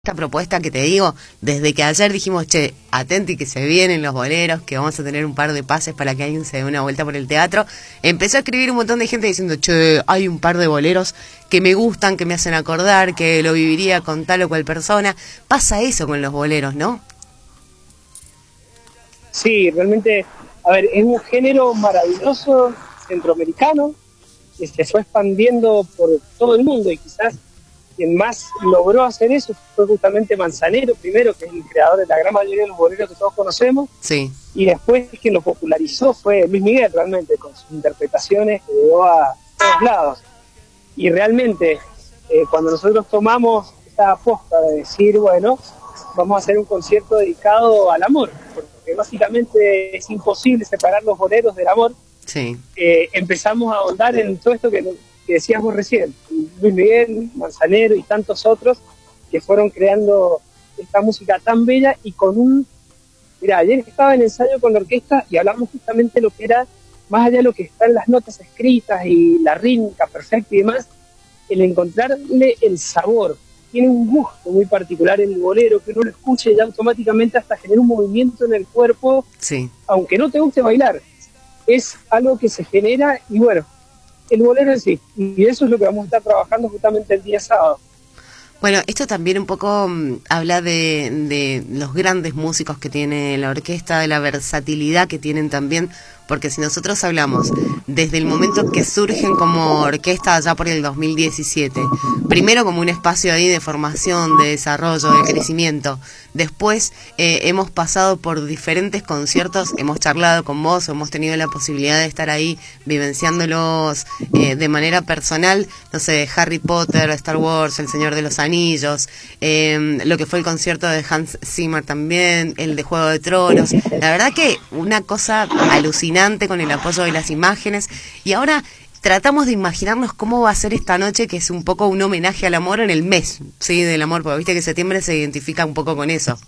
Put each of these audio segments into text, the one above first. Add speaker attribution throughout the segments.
Speaker 1: Esta propuesta que te digo, desde que ayer dijimos, che, atenti que se vienen los boleros, que vamos a tener un par de pases para que alguien se dé una vuelta por el teatro, empezó a escribir un montón de gente diciendo, che, hay un par de boleros que me gustan, que me hacen acordar, que lo viviría con tal o cual persona. Pasa eso con los boleros, ¿no?
Speaker 2: Sí, realmente, a ver, es un género maravilloso centroamericano que se fue expandiendo por todo el mundo y quizás quien más logró hacer eso fue justamente Manzanero, primero, que es el creador de la gran mayoría de los boleros que todos conocemos,
Speaker 1: Sí.
Speaker 2: y después quien lo popularizó fue Luis Miguel, realmente, con sus interpretaciones que llegó a todos lados. Y realmente, cuando nosotros tomamos esta aposta de decir, bueno, vamos a hacer un concierto dedicado al amor, porque básicamente es imposible separar los boleros del amor,
Speaker 1: Sí.
Speaker 2: empezamos a ahondar en todo esto que decíamos recién, Luis Miguel, Manzanero y tantos otros que fueron creando esta música tan bella y con un... Mira, ayer estaba en ensayo con la orquesta y hablamos justamente de lo que era, más allá de lo que está en las notas escritas y la rítmica perfecta y demás, el encontrarle el sabor. Tiene un gusto muy particular en el bolero, que uno lo escuche y ya automáticamente hasta genera un movimiento en el cuerpo,
Speaker 1: Sí.
Speaker 2: aunque no te guste bailar. Es algo que se genera y bueno, el bolero en sí, y eso es lo que vamos a estar trabajando justamente el día sábado.
Speaker 1: Bueno, esto también un poco habla de los grandes músicos que tiene la orquesta, de la versatilidad que tienen también, porque si nosotros hablamos desde el momento que surgen como orquesta allá por el 2017, primero como un espacio ahí de formación, de desarrollo, de crecimiento, después hemos pasado por diferentes conciertos, hemos charlado con vos, hemos tenido la posibilidad de estar ahí vivenciándolos de manera personal, no sé, Harry Potter, Star Wars, El Señor de los Anillos, lo que fue el concierto de Hans Zimmer también, el de Juego de Tronos, la verdad que una cosa alucinante con el apoyo de las imágenes, y ahora tratamos de imaginarnos cómo va a ser esta noche, que es un poco un homenaje al amor en el mes, ¿sí? Del amor, porque viste que septiembre se identifica un poco con eso.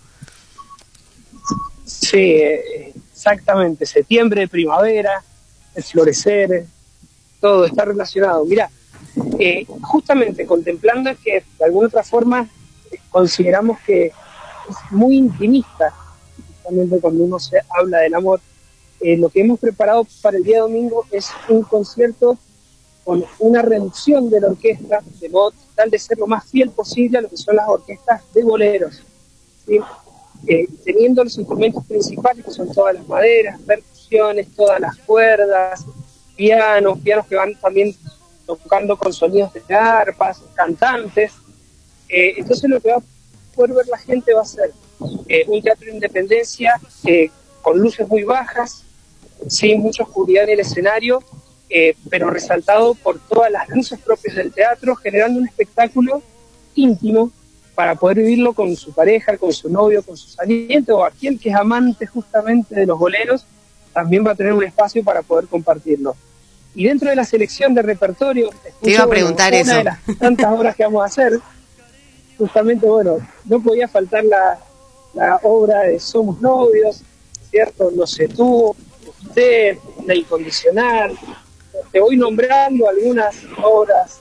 Speaker 2: Sí, exactamente, septiembre, primavera, el florecer, todo está relacionado. Mira, justamente contemplando que de alguna otra forma consideramos que es muy intimista, justamente cuando uno se habla del amor, lo que hemos preparado para el día domingo es un concierto con una reducción de la orquesta, de modo tal de ser lo más fiel posible a lo que son las orquestas de boleros, ¿sí? Teniendo los instrumentos principales, que son todas las maderas, percusiones, todas las cuerdas, pianos que van también tocando con sonidos de arpas, cantantes. Entonces lo que va a poder ver la gente va a ser un teatro de independencia con luces muy bajas, sin mucha oscuridad en el escenario, pero resaltado por todas las luces propias del teatro, generando un espectáculo íntimo para poder vivirlo con su pareja, con su novio, con su saliente, o aquel que es amante justamente de los boleros, también va a tener un espacio para poder compartirlo. Y dentro de la selección de repertorio,
Speaker 1: te iba a preguntar
Speaker 2: una
Speaker 1: eso.
Speaker 2: de las tantas obras que vamos a hacer, justamente, bueno, no podía faltar la obra de Somos Novios, ¿cierto? No sé tú, usted, La Incondicional. Te voy nombrando algunas obras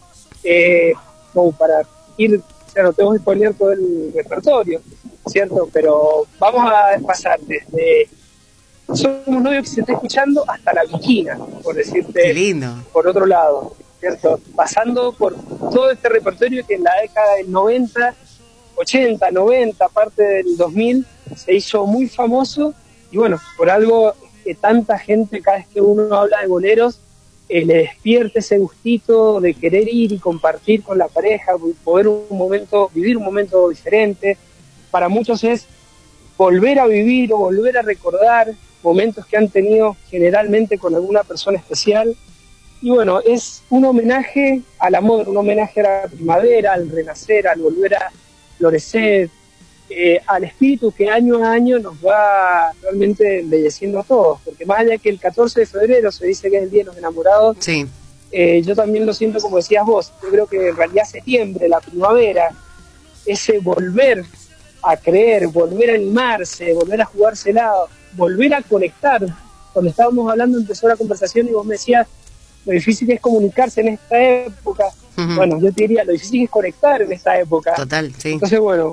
Speaker 2: como para ir, o sea, no te voy a spoilear todo el repertorio, ¿cierto? Pero vamos a pasar desde Somos Novios, que se está escuchando, hasta La Viquina, por decirte.
Speaker 1: Qué lindo.
Speaker 2: Por otro lado, ¿cierto? Pasando por todo este repertorio que en la década del 90, 80, 90, parte del 2000, se hizo muy famoso, y bueno, por algo que tanta gente, cada vez que uno habla de boleros, le despierta ese gustito de querer ir y compartir con la pareja, poder vivir un momento diferente. Para muchos es volver a vivir o volver a recordar momentos que han tenido generalmente con alguna persona especial. Y bueno, es un homenaje al amor, un homenaje a la primavera, al renacer, al volver a florecer, al espíritu que año a año nos va realmente embelleciendo a todos, porque más allá que el 14 de febrero se dice que es el Día de los Enamorados,
Speaker 1: Sí.
Speaker 2: Yo también lo siento como decías vos, yo creo que en realidad septiembre, la primavera, ese volver a creer, volver a animarse, volver a jugársela, volver a conectar. Cuando estábamos hablando empezó la conversación y vos me decías lo difícil que es comunicarse en esta época.
Speaker 1: Ujú.
Speaker 2: Bueno, yo te diría, lo difícil es conectar en esta época.
Speaker 1: Total, sí.
Speaker 2: Entonces, bueno,